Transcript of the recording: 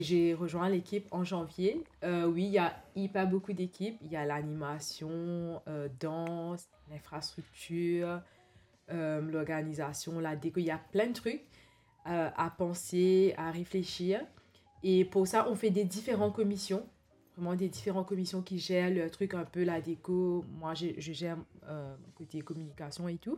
J'ai rejoint l'équipe en janvier. Oui, il y a hyper beaucoup d'équipes. Il y a l'animation, danse, l'infrastructure, l'organisation, la déco. Il y a plein de trucs à penser, à réfléchir. Et pour ça, on fait des différentes commissions. Vraiment des différentes commissions qui gèrent le truc un peu la déco. Moi, je gère côté communication et tout.